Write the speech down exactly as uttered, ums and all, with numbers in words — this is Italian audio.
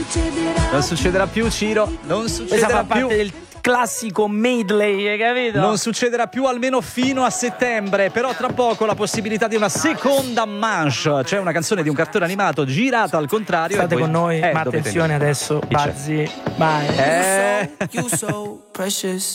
Non succederà più, Ciro. Non Questa succederà fa più. parte del classico medley, hai capito? Non succederà più almeno fino a settembre, però tra poco la possibilità di una seconda manche, cioè una canzone di un cartone animato girata al contrario. State e voi- con noi, eh, ma dovete attenzione dire. adesso, Chi c'è? Bazzi, vai. Eh. You so precious.